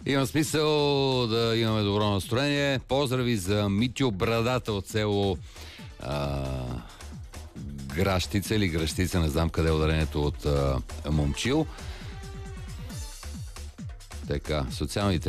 Има смисъл да имаме добро настроение. Поздрави за Митю Брадата от село Гращица или Гращица, не знам къде е ударението от Момчил. Така, социалните